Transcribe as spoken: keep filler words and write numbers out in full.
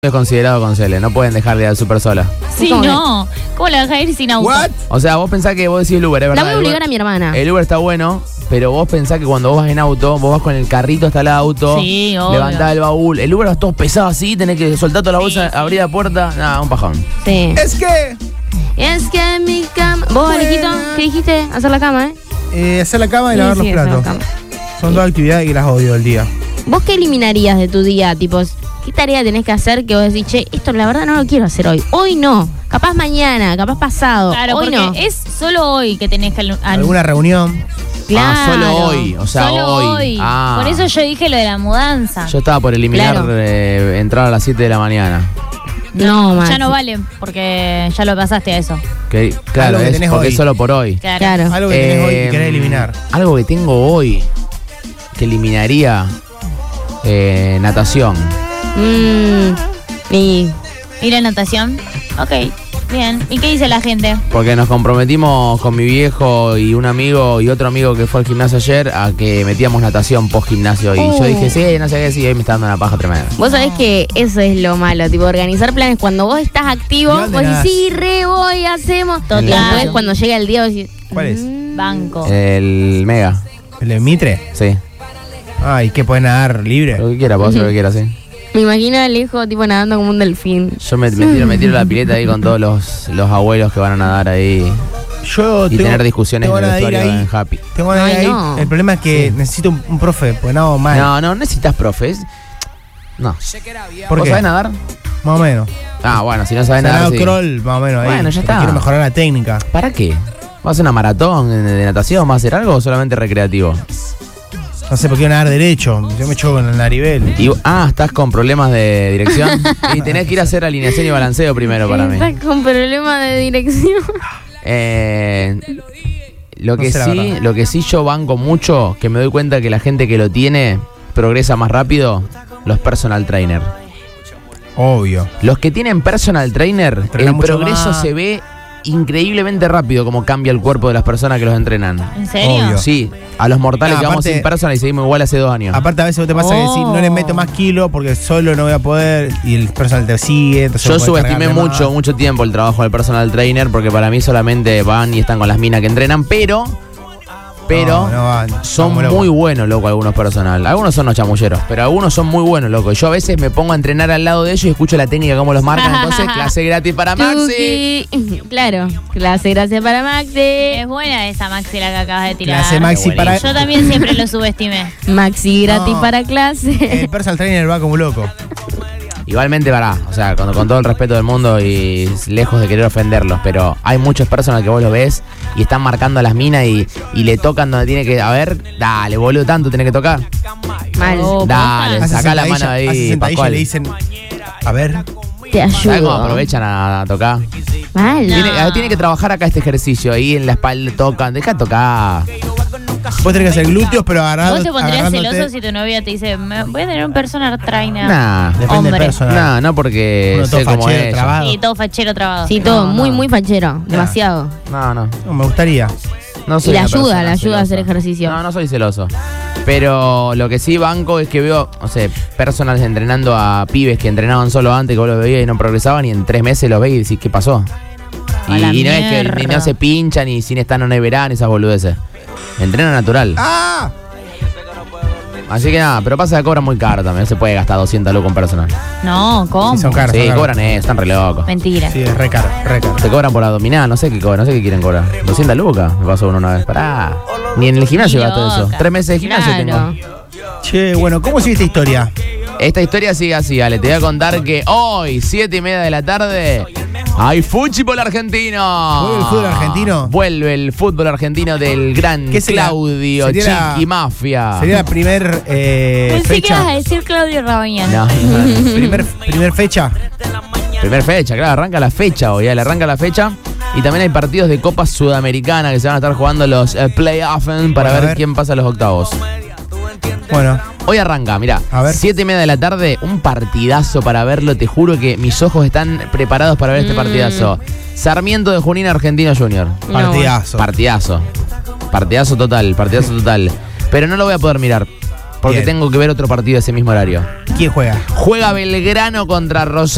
Es considerado con Cele, no pueden dejar de ir al súper sola. Sí, ¿Cómo no. ¿Cómo la vas a ir sin auto? What? O sea, vos pensás que vos decís el Uber, es La verdad. voy a el obligar Uber- a mi hermana. El Uber está bueno, pero vos pensás que cuando vos vas en auto, vos vas con el carrito hasta el auto, Sí, obvio. levantás el baúl. El Uber va todo pesado así, tenés que soltar toda la bolsa, Sí. abrir la puerta. Nada, un pajón. Sí. Es que Es que mi cama. Vos, Alejito, ¿qué dijiste? Hacer la cama, ¿eh? eh, hacer la cama y Sí, lavar sí, los hacer la platos. cama. Son dos actividades que las odio del día. ¿Vos qué eliminarías de tu día? Tipo, ¿qué tarea tenés que hacer que vos decís, che, esto la verdad no lo quiero hacer hoy? Hoy no. Capaz mañana, capaz pasado. Claro, hoy porque no. es solo hoy que tenés que... an- ¿Alguna reunión? Claro. Ah, solo hoy, o sea, solo hoy. hoy. Ah. Por eso yo dije lo de la mudanza. Yo estaba por eliminar Claro. eh, entrar a las siete de la mañana. No, ya Maxi. no vale, porque ya lo pasaste a eso. Que, claro, Algo que es tenés porque hoy. es solo por hoy. Claro. Claro. Algo que tenés hoy Eh, y querés eliminar. Algo que tengo hoy que eliminaría eh, natación. Mm, y ¿Ir a natación? Ok, bien. ¿Y qué dice la gente? Porque nos comprometimos con mi viejo y un amigo y otro amigo que fue al gimnasio ayer a que metíamos natación post gimnasio. Y Uh. yo dije, sí, no sé qué, sí, hoy me está dando una paja tremenda. vos sabés que eso es lo malo, tipo, organizar planes. Cuando vos estás activo, ¿Y dónde vos decís, nadás? sí, re voy, hacemos. Total. Y después, cuando llega el día, vos decís, ¿Cuál es? mm, Banco. El Mega, ¿El de Mitre? sí. Ah, ¿y qué pueden nadar libre? Lo que quiera, puedo hacer lo que quiera, sí. me imagino al hijo, tipo, nadando como un delfín. Yo me, me tiro, me tiro a la pileta ahí con todos los, los abuelos que van a nadar ahí Yo y tengo- tener discusiones tengo en el ganas de ir vestuario ahí. en Happy. Tengo ganas de ir Ay, ahí. no. El problema es que Sí. necesito un, un profe, pues nado mal. No, no necesitas profes. No. ¿Por ¿Vos qué? sabés nadar? Más o menos. Ah, bueno, si no sabés nadar, Nado sí. crawl, más o menos ahí. Bueno, ya Porque está. Quiero mejorar la técnica. ¿Para qué? ¿Vas a hacer una maratón de, de natación? ¿Vas a hacer algo o solamente recreativo? No sé por qué nadar derecho. Yo me choco en el naribel. Y, ah, ¿estás con problemas de dirección? Y tenés que ir a hacer alineación y balanceo primero para mí. Estás con problemas de dirección. Eh, lo, No que sé la sí, verdad. lo que sí yo banco mucho, que me doy cuenta que la gente que lo tiene progresa más rápido, los personal trainer. Obvio. Los que tienen personal trainer, Entrenan el mucho progreso más. se ve increíblemente rápido como cambia el cuerpo de las personas que los entrenan. ¿En serio? Obvio. Sí, a los mortales Ah, que vamos aparte- sin personal y seguimos igual hace dos años. Aparte a veces vos te pasa que decís, no le meto más kilo porque solo no voy a poder y el personal te sigue. Entonces Yo vos podés subestimé cargarle mucho, más. mucho tiempo el trabajo del personal trainer porque para mí solamente van y están con las minas que entrenan, pero, pero No, no van, son estamos locos. muy buenos, loco, algunos personal. Algunos son los chamulleros, pero algunos son muy buenos, loco. Yo a veces me pongo a entrenar al lado de ellos y escucho la técnica, cómo los marcan. Entonces, clase gratis para Maxi. Tuki. Claro, clase, gracias para Maxi. Es buena esa Maxi la que acabas de tirar. Clase Maxi para. Yo también siempre lo subestimé. Maxi gratis No. para clase. El personal trainer va como loco. Igualmente, pará, o sea, con, con todo el respeto del mundo y lejos de querer ofenderlos, pero hay muchos personas que vos lo ves y están marcando a las minas y, y le tocan donde tiene que. A ver, dale, boludo, tanto tiene que tocar. Mal. Oh, Dale, posta. Hace sacá la sentadilla- mano ahí, hace sentadilla y Pascual. le dicen, a ver, Te ¿Sabes cómo ayudo. aprovechan a, a tocar? Mal. No. Tiene, eh, tiene que trabajar acá este ejercicio, ahí en la espalda tocan, deja tocar. vos tenés que hacer glúteos, pero agarrado. ¿Vos te pondrías agarrándote- celoso si tu novia te dice, "Me- voy a tener un personal trainer"? Nah, Depende Hombre. del personal. nah, no porque Uno todo sé cómo fachero, es. trabado. Sí, todo fachero trabado. Sí, todo, No, muy, no. muy fachero. Demasiado. No, no. No, me gustaría. No soy Y le una ayuda, persona le ayuda a hacer celosa. ejercicio. No, no soy celoso. Pero lo que sí banco es que veo, no sé, personas entrenando a pibes que entrenaban solo antes, que vos los veías y no progresaban, y en tres meses los veis y decís, ¿qué pasó? A Y, la y no es que ni mierda. no se pinchan, ni sin estar en verano, esas boludeces. Entrena natural. ¡Ah! Así que nada, pero pasa que cobran muy caro también. No se puede gastar doscientos lucas un personal. No, ¿cómo? Sí, son caros. Sí, son caros. cobran eso, están re locos. Mentira. Sí, es re caro, re caro. Te cobran por abdominal, no sé qué cobran, no sé qué quieren cobrar. doscientos lucas, me pasó uno una vez. Pará. Ni en el gimnasio Ni gasto eso. loca. Tres meses de gimnasio Claro. tengo. Che, bueno, ¿cómo sigue esta historia? Esta historia sigue así, Ale. Te voy a contar que hoy, siete y media de la tarde, hay fútbol argentino. ¿Vuelve el fútbol argentino? Vuelve el fútbol argentino del gran ¿Qué sería? Claudio Sería la- Chiqui Mafia. Sería la primer eh, Pensé que ibas a fecha. decir Claudio Rabañán. No, Primer, primer fecha. primer fecha, claro, arranca la fecha hoy, Ale, arranca la fecha. Y también hay partidos de Copa Sudamericana que se van a estar jugando los eh, playoffs para Bueno, a ver, ver. quién pasa a los octavos. Bueno, Hoy arranca, mirá, A ver. siete y media de la tarde, un partidazo para verlo, te juro que mis ojos están preparados para ver este Mm. partidazo. Sarmiento de Junín, Argentino Junior. No. partidazo. Partidazo. Partidazo total, partidazo total. Pero no lo voy a poder mirar. Porque Bien. tengo que ver otro partido de ese mismo horario. ¿Quién juega? Juega Belgrano contra Rosario.